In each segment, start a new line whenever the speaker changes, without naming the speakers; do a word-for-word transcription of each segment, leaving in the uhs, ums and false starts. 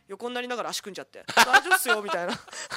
横になりながら足組んじゃって大丈夫っすよみたいな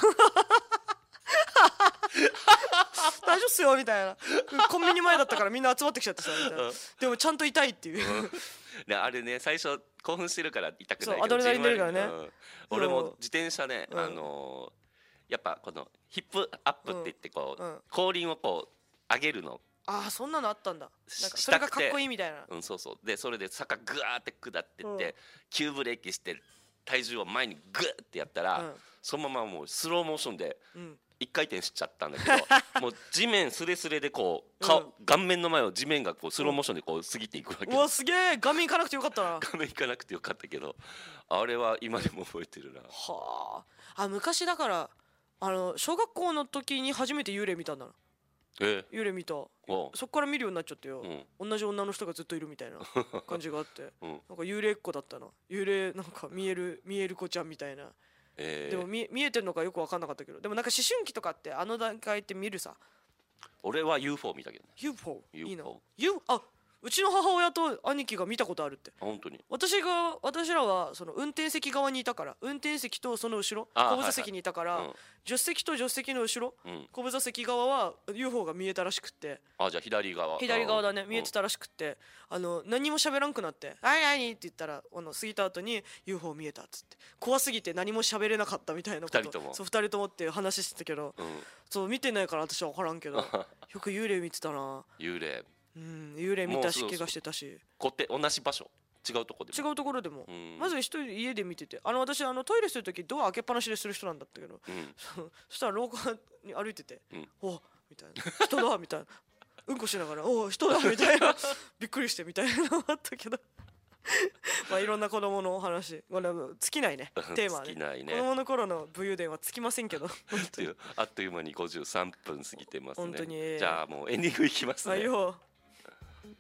大丈夫っすよみたいなコンビニ前だったからみんな集まってきちゃってさみたいな、うん、でもちゃんと痛いっていう、
うん、あれね最初興奮してるから痛くないけど
そうアドレナリン出るからね、うん、
俺も自転車ね、うん、あのー、やっぱこのヒップアップって言ってこう、うん、後輪をこう上げるの
ああそんなのあったんだなんかそれがかっこいいみたいな
うんそうそうでそれで坂グワーって下ってって、うん、急ブレーキして体重を前にグッてやったら、うん、そのままもうスローモーションで一回転しちゃったんだけど、うん、もう地面スレスレでこう顔、うん、顔面の前を地面がこうスローモーションでこう過ぎていくわけ、うん、
うわすげえ画面行かなくてよかったな
画面行かなくてよかったけどあれは今でも覚えてるな
はああ昔だからあの小学校の時に初めて幽霊見たんだな
え
幽霊見たそっから見るようになっちゃってよ、うん、同じ女の人がずっといるみたいな感じがあって、うん、なんか幽霊っ子だったな幽霊なんか見える見える子ちゃんみたいな、えー、でも 見, 見えてるのかよく分かんなかったけどでもなんか思春期とかってあの段階って見るさ
俺は ユーフォー 見たけど、ね、
ユーフォー いいな U あうちの母親と兄貴が見たことあるって
本当に
私が私らはその運転席側にいたから運転席とその後ろ後部座席にいたから、はいはい、助手席と助手席の後ろ、うん、後部座席側は ユーフォー が見えたらしくって
あじゃあ左側
左側だね見えてたらしくって、うん、あの何も喋らんくなって「はいはい」って言ったらあの過ぎた後に ユーフォー 見えたっつって怖すぎて何も喋れなかったみたいなこと
ふたりとも
そうふたりともって話してたけど、うん、そう見てないから私は分からんけどよく幽霊見てたな
幽霊
うん、幽霊見たし怪我してたし
こって同じ場所違うところでも
違うところでも、うん、まず一人家で見ててあの私あのトイレするときドア開けっぱなしでする人なんだったけど、うん、そ, そしたら廊下に歩いてて、うん、おみたいな人だみたいなうんこしながらお人だみたいなびっくりしてみたいなのあったけどまあいろんな子供のお話尽きないねテーマはね
尽きないね
子供の頃の武勇伝は尽きませんけど
あっという間にごじゅうさんぷん過ぎてますね
本当に
じゃあもうエンディングいきますね
はいよ